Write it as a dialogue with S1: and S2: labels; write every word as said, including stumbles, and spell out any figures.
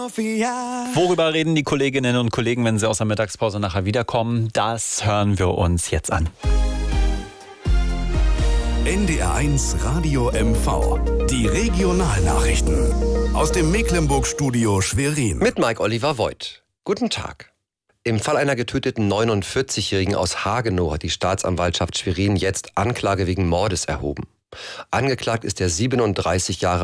S1: Worüber reden die Kolleginnen und Kollegen, wenn sie aus der Mittagspause nachher wiederkommen? Das hören wir uns jetzt an.
S2: N D R eins Radio M V. Die Regionalnachrichten. Aus dem Mecklenburg-Studio Schwerin.
S3: Mit Mike Oliver Voigt. Guten Tag. Im Fall einer getöteten neunundvierzigjährigen aus Hagenow hat die Staatsanwaltschaft Schwerin jetzt Anklage wegen Mordes erhoben. Angeklagt ist der siebenunddreißig Jahre